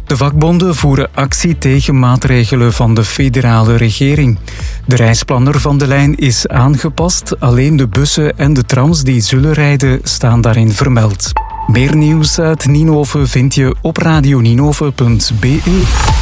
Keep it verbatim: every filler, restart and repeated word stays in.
De vakbonden voeren actie tegen maatregelen van de federale regering. De reisplanner van de lijn is aangepast. Alleen de bussen en de trams die zullen rijden staan daarin vermeld. Meer nieuws uit Ninove vind je op radio ninove punt be.